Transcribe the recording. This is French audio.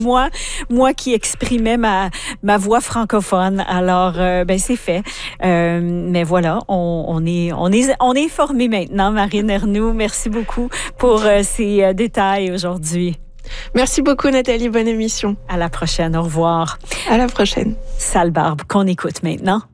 moi qui exprimais ma voix francophone. Alors, c'est fait. Mais voilà, on est formés maintenant. Marine Ernoult, merci beaucoup pour ces détails aujourd'hui. Merci beaucoup, Nathalie. Bonne émission. À la prochaine. Au revoir. À la prochaine. Sale barbe qu'on écoute maintenant.